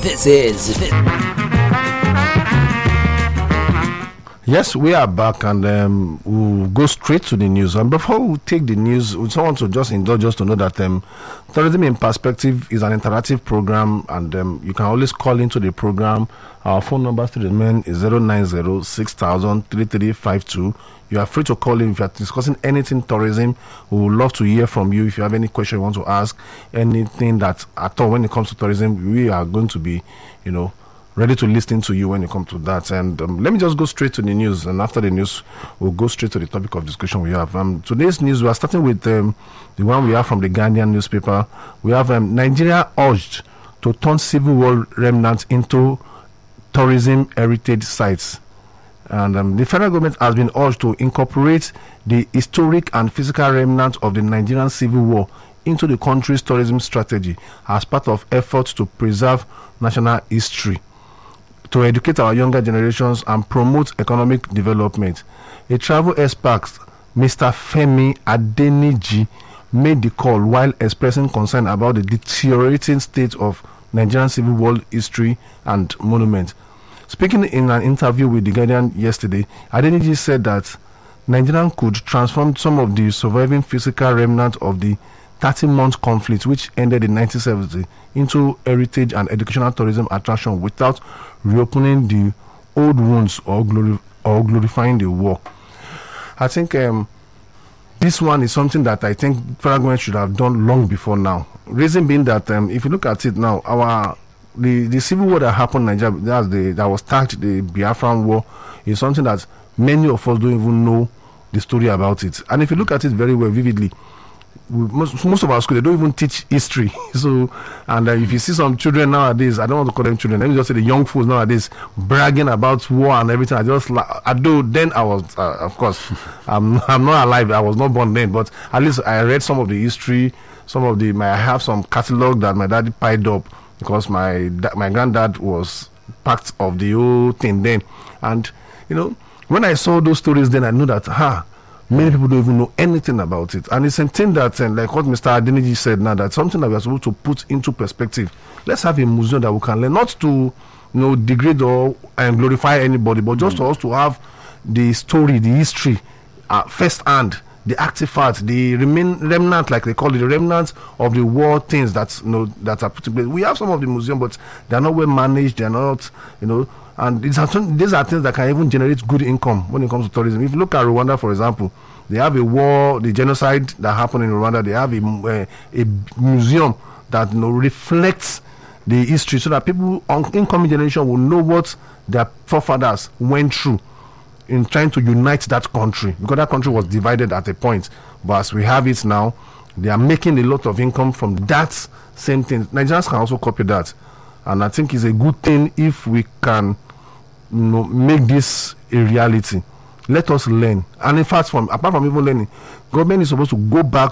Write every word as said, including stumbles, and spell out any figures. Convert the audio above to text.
This is. Yes, we are back, and um, we'll go straight to the news. And before we take the news, we just want to just indulge us to know that um, Tourism in Perspective is an interactive program, and um, you can always call into the program. Our phone number to remain is zero nine zero six thousand three three five two. You are free to call in if you are discussing anything tourism. We would love to hear from you. If you have any question you want to ask, anything that at all when it comes to tourism, we are going to be, you know, ready to listen to you when you come to that. And um, let me just go straight to the news, and after the news we'll go straight to the topic of discussion we have. Um, today's news, we are starting with um, the one we have from the Guardian newspaper. We have um, Nigeria urged to turn civil war remnants into tourism heritage sites. And um, the federal government has been urged to incorporate the historic and physical remnants of the Nigerian Civil War into the country's tourism strategy as part of efforts to preserve national history, to educate our younger generations and promote economic development. A travel expert, Mister Femi Adeniji, made the call while expressing concern about the deteriorating state of Nigerian Civil War history and monuments. Speaking in an interview with The Guardian yesterday, Adeniji said that Nigeria could transform some of the surviving physical remnants of the thirty-month conflict, which ended in nineteen seventy, into heritage and educational tourism attraction without reopening the old wounds or, glori- or glorifying the war. I think um, this one is something that I think federal government should have done long before now. Reason being that um, if you look at it now, our the, the civil war that happened in Nigeria, that's the, that was tagged the Biafran War, is something that many of us don't even know the story about it. And if you look at it very well, vividly, Most, most of our schools, they don't even teach history. So, and uh, if you see some children nowadays, I don't want to call them children, let me just say the young fools nowadays bragging about war and everything. I just, I do. Then I was, uh, of course, I'm, I'm not alive. I was not born then, but at least I read some of the history. Some of the, my, I have some catalog that my daddy piled up because my my granddad was part of the whole thing then. And you know, when I saw those stories, then I knew that, ha. Many people don't even know anything about it. And it's something that, uh, like what Mister Adeniji said now, that's something that we are supposed to put into perspective. Let's have a museum that we can learn, not to, you know, degrade or and glorify anybody, but just mm. for us to have the story, the history, uh, first hand, the artifact, the remain remnant, like they call it, the remnants of the war things that, you know, that are put in place. We have some of the museum, but they are not well managed. They are not, you know. And these are, these are things that can even generate good income when it comes to tourism. If you look at Rwanda, for example, they have a war, the genocide that happened in Rwanda. They have a, uh, a museum that, you know, reflects the history so that people, on incoming generation, will know what their forefathers went through in trying to unite that country, because that country was divided at a point. But as we have it now, they are making a lot of income from that same thing. Nigerians can also copy that. And I think it's a good thing if we can, you know, make this a reality. Let us learn. And in fact, from apart from even learning, government is supposed to go back